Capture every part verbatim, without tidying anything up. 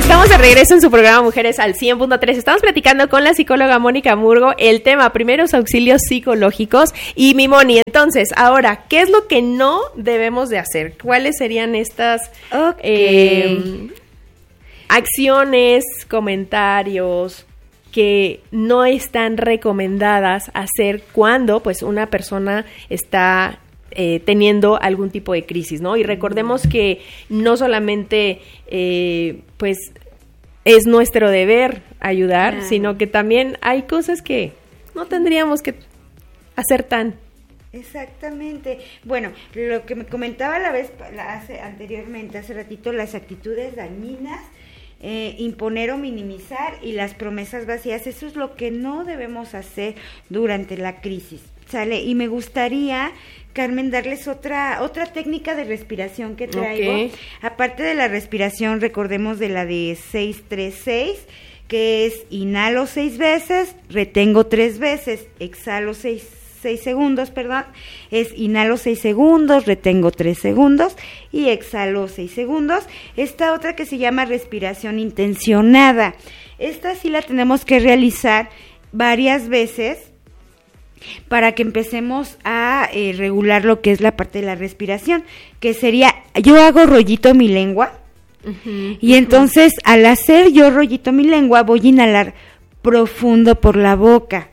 Estamos de regreso en su programa Mujeres al cien punto tres. Estamos platicando con la psicóloga Mónica Murgo el tema primeros auxilios psicológicos. Y mi Moni, entonces, ahora, ¿qué es lo que no debemos de hacer? ¿Cuáles serían estas okay. eh, acciones, comentarios que no están recomendadas hacer cuando pues una persona está Eh, teniendo algún tipo de crisis, ¿no? Y recordemos que no solamente eh, pues es nuestro deber ayudar, claro, sino que también hay cosas que no tendríamos que hacer tan. Exactamente. Bueno, lo que me comentaba la vez la hace anteriormente, hace ratito, las actitudes dañinas, eh, imponer o minimizar y las promesas vacías, eso es lo que no debemos hacer durante la crisis, ¿sale? Y me gustaría, Carmen, darles otra otra técnica de respiración que traigo. Okay. Aparte de la respiración, recordemos de la de seis tres seis, que es inhalo seis veces, retengo tres veces, exhalo seis, seis segundos, perdón, es inhalo seis segundos, retengo tres segundos y exhalo seis segundos. Esta otra que se llama respiración intencionada, esta sí la tenemos que realizar varias veces para que empecemos a eh, regular lo que es la parte de la respiración, que sería, yo hago rollito mi lengua, uh-huh, y entonces uh-huh. al hacer yo rollito mi lengua voy a inhalar profundo por la boca,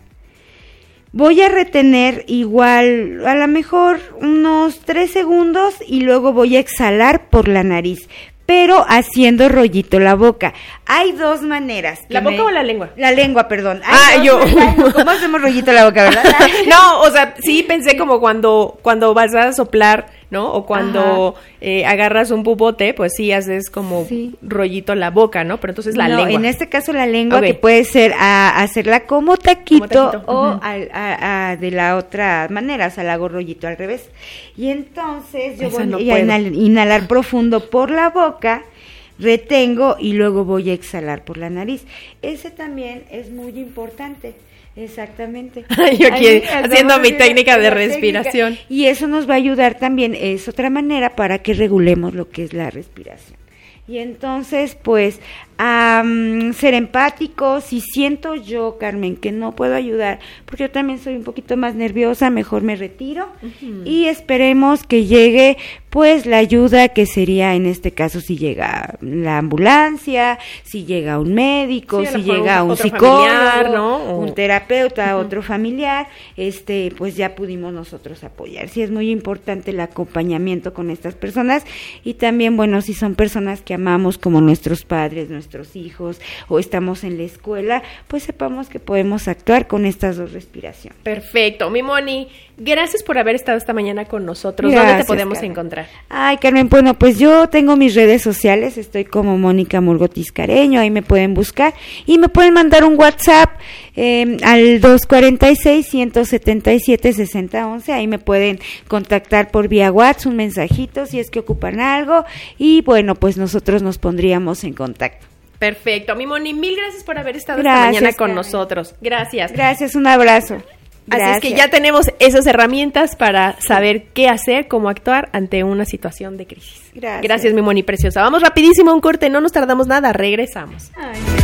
voy a retener igual a lo mejor unos tres segundos y luego voy a exhalar por la nariz, pero haciendo rollito la boca. Hay dos maneras. ¿La boca me... o la lengua? La lengua, perdón. Hay ah, yo. Maneras. ¿Cómo hacemos rollito la boca, verdad? No, o sea, sí pensé como cuando cuando vas a soplar, ¿no? O cuando eh, agarras un pupote, pues sí haces como sí. rollito la boca, ¿no? Pero entonces la no, lengua. En este caso la lengua, okay, que puede ser a, hacerla como taquito, como taquito. o uh-huh. a, a, a, de la otra manera, o sea, la hago rollito al revés. Y entonces yo Esa voy no a inhalar, inhalar profundo por la boca, retengo y luego voy a exhalar por la nariz. Ese también es muy importante. Exactamente. Yo aquí Ahí, haciendo mi técnica de respiración. Técnica. Y eso nos va a ayudar también, es otra manera para que regulemos lo que es la respiración. Y entonces, pues, um, ser empáticos. Si siento yo, Carmen, que no puedo ayudar, porque yo también soy un poquito más nerviosa, mejor me retiro, uh-huh, y esperemos que llegue, pues, la ayuda, que sería en este caso si llega la ambulancia, si llega un médico, sí, si llega un psicólogo, familiar, ¿no? un terapeuta, uh-huh, otro familiar, este, pues ya pudimos nosotros apoyar. Sí, es muy importante el acompañamiento con estas personas, y también, bueno, si son personas que amamos como nuestros padres, nuestros hijos, o estamos en la escuela, pues sepamos que podemos actuar con estas dos respiraciones. Perfecto. Mi Moni, gracias por haber estado esta mañana con nosotros. Gracias, ¿dónde te podemos Carmen. encontrar? Ay, Carmen, bueno, pues yo tengo mis redes sociales, estoy como Mónica Murgo Tiscareño, ahí me pueden buscar, y me pueden mandar un WhatsApp eh, al dos cuatro seis, uno siete siete, seis cero uno uno, ahí me pueden contactar por vía WhatsApp, un mensajito si es que ocupan algo, y bueno, pues nosotros nos pondríamos en contacto. Perfecto. Mi Moni, mil gracias por haber estado gracias, esta mañana con Carmen. nosotros. Gracias. Gracias, un abrazo. Así Gracias. es que ya tenemos esas herramientas para saber qué hacer, cómo actuar ante una situación de crisis. Gracias. Gracias, mi Moni preciosa. Vamos rapidísimo a un corte, no nos tardamos nada, regresamos. Ay.